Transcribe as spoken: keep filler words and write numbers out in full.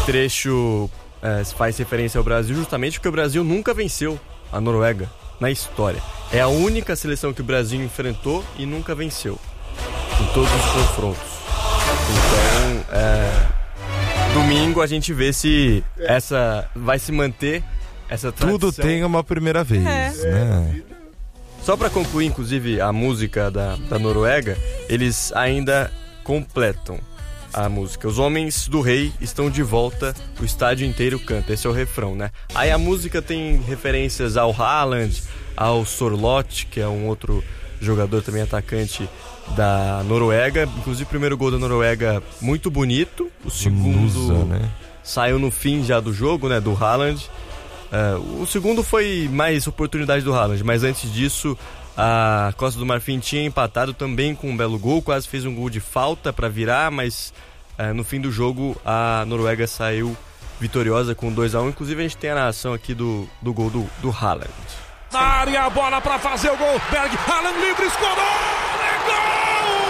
trecho é, faz referência ao Brasil justamente porque o Brasil nunca venceu a Noruega na história. É a única seleção que o Brasil enfrentou e nunca venceu em todos os confrontos. Então, é, domingo a gente vê se essa vai se manter essa tradição. Tudo tem uma primeira vez, é. né? Só para concluir, inclusive, a música da, da Noruega, eles ainda completam a música. Os homens do rei estão de volta, o estádio inteiro canta. Esse é o refrão, né? Aí a música tem referências ao Haaland, ao Sorloth, que é um outro jogador também atacante da Noruega. Inclusive o primeiro gol da Noruega muito bonito. O segundo Nusa, né? saiu no fim já do jogo, né? Do Haaland. Uh, o segundo foi mais oportunidade do Haaland, mas antes disso a Costa do Marfim tinha empatado também com um belo gol, quase fez um gol de falta para virar, mas uh, no fim do jogo a Noruega saiu vitoriosa com dois a um. Inclusive a gente tem a narração aqui do, do gol do, do Haaland. Na área, a bola para fazer o gol. Berg, Haaland livre, escorou! É gol!